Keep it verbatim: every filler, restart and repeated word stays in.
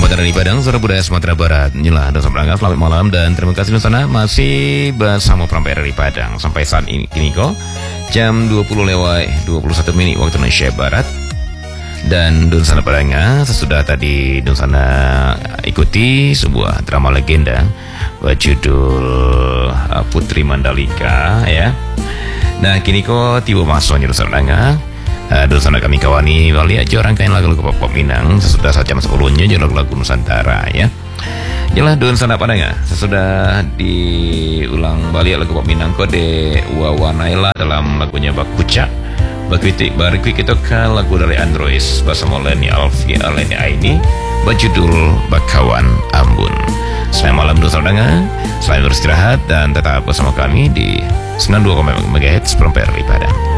Kabupaten dari Padang, Suara Budaya Sumatera Barat. Inilah Dosa Berangkat, selamat malam dan terima kasih Nusana masih bersama Prampera dari Padang sampai saat ini kini kok jam dua puluh lewat dua puluh satu menit waktu Indonesia Barat. Dan Dunsana Padangnya sesudah tadi Dunsana ikuti sebuah drama legenda berjudul uh, Putri Mandalika ya. Nah kini kok tiba masuknya Dunsana Padangnya. Uh, Dunsana kami kawani balik aja rangkaian lagu-lagu pop Minang sesudah saat jam sepuluhnya jadi lagu-lagu Nusantara ya. Jelas Dunsana Padangnya sesudah diulang balik lagu pop Minang kode Wawanaila dalam lagunya Bakuca. Bakritik bariku kita ke lagu dari Android bersama Leni Alfi Aleni Aini berjudul Bakawan Ambun. Selamat malam Dunsana Padangnya, selamat beristirahat dan tetap bersama kami di sembilan puluh dua koma empat MHz Prampera di Padang.